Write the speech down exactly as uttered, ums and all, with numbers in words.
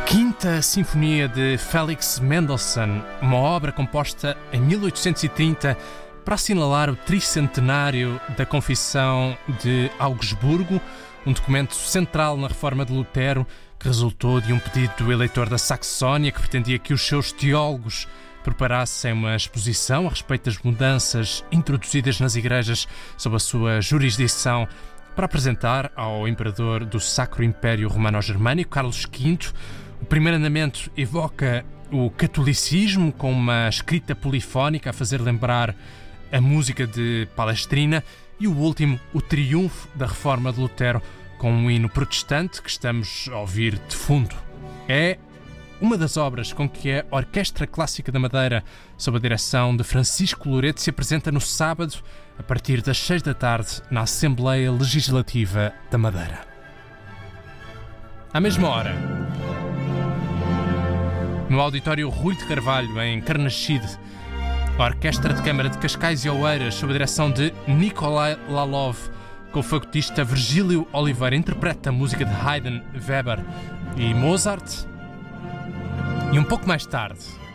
Quinta Sinfonia de Felix Mendelssohn, uma obra composta em mil oitocentos e trinta para assinalar o tricentenário da Confissão de Augsburgo, um documento central na reforma de Lutero que resultou de um pedido do eleitor da Saxónia que pretendia que os seus teólogos preparassem uma exposição a respeito das mudanças introduzidas nas igrejas sob a sua jurisdição para apresentar ao imperador do Sacro Império Romano-Germânico, Carlos quinto. O primeiro andamento evoca o catolicismo com uma escrita polifónica a fazer lembrar a música de Palestrina e o último, o triunfo da reforma de Lutero, com um hino protestante que estamos a ouvir de fundo. É uma das obras com que a Orquestra Clássica da Madeira, sob a direção de Francisco Loreto, se apresenta no sábado, a partir das seis da tarde, na Assembleia Legislativa da Madeira. À mesma hora, no Auditório Rui de Carvalho, em Carnaxide, a Orquestra de Câmara de Cascais e Oeiras, sob a direção de Nikolai Lalov, com o fagotista Virgílio Oliveira, interpreta a música de Haydn, Weber e Mozart. E um pouco mais tarde,